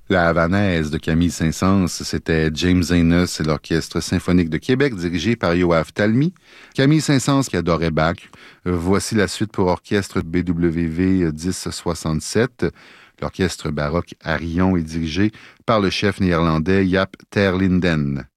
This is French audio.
La Havanaise de Camille Saint-Saëns, c'était James Enos et l'Orchestre symphonique de Québec dirigé par Yoav Talmy. Camille Saint-Saëns qui adorait Bach. Voici la suite pour orchestre BWV 1067. L'orchestre baroque Arion est dirigé par le chef néerlandais Jaap ter Linden.